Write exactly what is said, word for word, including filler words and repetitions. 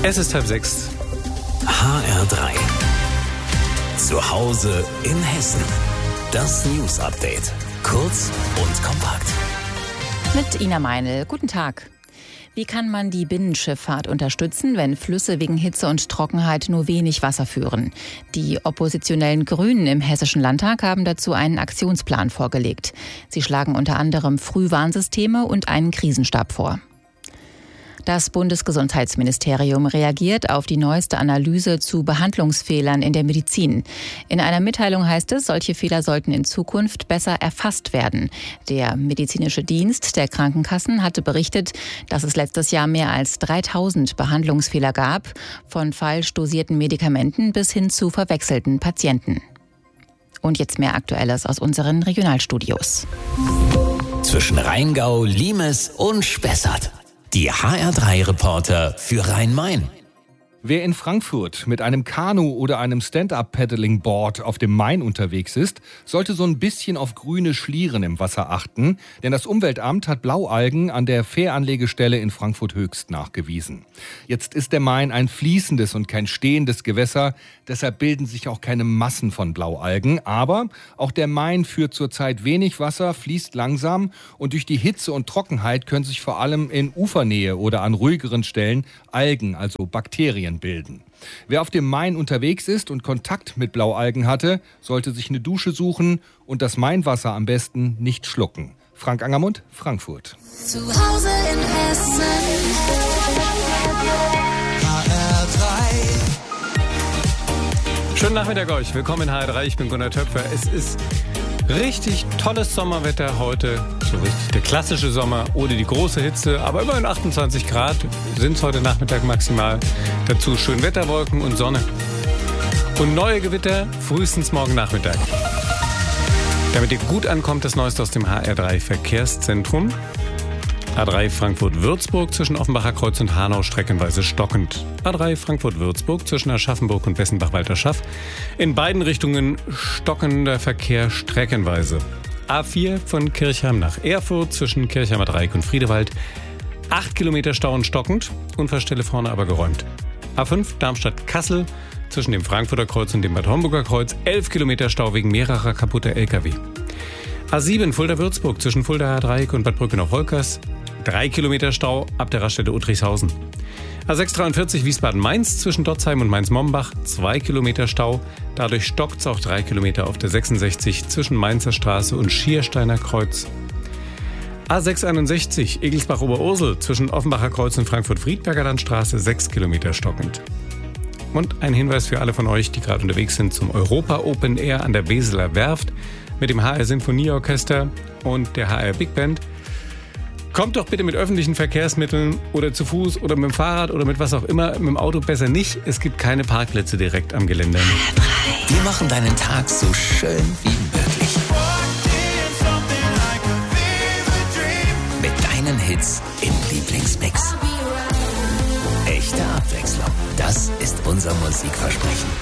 Es ist halb sechs. H R drei. Zu Hause in Hessen. Das News Update. Kurz und kompakt. Mit Ina Meinl. Guten Tag. Wie kann man die Binnenschifffahrt unterstützen, wenn Flüsse wegen Hitze und Trockenheit nur wenig Wasser führen? Die oppositionellen Grünen im Hessischen Landtag haben dazu einen Aktionsplan vorgelegt. Sie schlagen unter anderem Frühwarnsysteme und einen Krisenstab vor. Das Bundesgesundheitsministerium reagiert auf die neueste Analyse zu Behandlungsfehlern in der Medizin. In einer Mitteilung heißt es, solche Fehler sollten in Zukunft besser erfasst werden. Der medizinische Dienst der Krankenkassen hatte berichtet, dass es letztes Jahr mehr als dreitausend Behandlungsfehler gab, von falsch dosierten Medikamenten bis hin zu verwechselten Patienten. Und jetzt mehr Aktuelles aus unseren Regionalstudios. Zwischen Rheingau, Limes und Spessart. Die H R drei Reporter für Rhein-Main. Wer in Frankfurt mit einem Kanu oder einem Stand-Up-Paddling-Board auf dem Main unterwegs ist, sollte so ein bisschen auf grüne Schlieren im Wasser achten, denn das Umweltamt hat Blaualgen an der Fähranlegestelle in Frankfurt-Höchst nachgewiesen. Jetzt ist der Main ein fließendes und kein stehendes Gewässer, deshalb bilden sich auch keine Massen von Blaualgen, aber auch der Main führt zurzeit wenig Wasser, fließt langsam und durch die Hitze und Trockenheit können sich vor allem in Ufernähe oder an ruhigeren Stellen Algen, also Bakterien, bilden. Wer auf dem Main unterwegs ist und Kontakt mit Blaualgen hatte, sollte sich eine Dusche suchen und das Mainwasser am besten nicht schlucken. Frank Angermund, Frankfurt. Zu Hause in Hessen. H R drei. Schönen Nachmittag euch. Willkommen in H R drei. Ich bin Gunnar Töpfer. Es ist richtig tolles Sommerwetter heute. So richtig der klassische Sommer ohne die große Hitze. Aber immerhin achtundzwanzig Grad sind es heute Nachmittag maximal. Dazu schön Wetterwolken und Sonne. Und neue Gewitter frühestens morgen Nachmittag. Damit ihr gut ankommt, das Neueste aus dem H R drei Verkehrszentrum. A drei Frankfurt-Würzburg zwischen Offenbacher Kreuz und Hanau streckenweise stockend. A drei Frankfurt-Würzburg zwischen Aschaffenburg und Bessenbach-Walterschaff. In beiden Richtungen stockender Verkehr streckenweise. A vier von Kirchheim nach Erfurt zwischen Kirchheimer Dreieck und Friedewald. Acht Kilometer Stau und stockend, Unfallstelle vorne aber geräumt. A fünf Darmstadt-Kassel zwischen dem Frankfurter Kreuz und dem Bad Homburger Kreuz. Elf Kilometer Stau wegen mehrerer kaputter L K W. A sieben Fulda-Würzburg zwischen Fuldaer Dreieck und Bad Brückenau-Holkers. Drei Kilometer Stau ab der Raststätte Uttrichshausen. A sechs dreiundvierzig Wiesbaden-Mainz zwischen Dotzheim und Mainz-Mombach. Zwei Kilometer Stau. Dadurch stockt es auch drei Kilometer auf der sechsundsechzig zwischen Mainzer Straße und Schiersteiner Kreuz. A sechs einundsechzig Egelsbach-Oberursel zwischen Offenbacher Kreuz und Frankfurt-Friedberger Landstraße. Sechs Kilometer stockend. Und ein Hinweis für alle von euch, die gerade unterwegs sind zum Europa Open Air an der Weseler Werft mit dem H R Sinfonieorchester und der H R Big Band. Kommt doch bitte mit öffentlichen Verkehrsmitteln oder zu Fuß oder mit dem Fahrrad oder mit was auch immer. Mit dem Auto besser nicht. Es gibt keine Parkplätze direkt am Gelände. Wir machen deinen Tag so schön wie möglich. Mit deinen Hits im Lieblingsmix. Echte Abwechslung. Das ist unser Musikversprechen.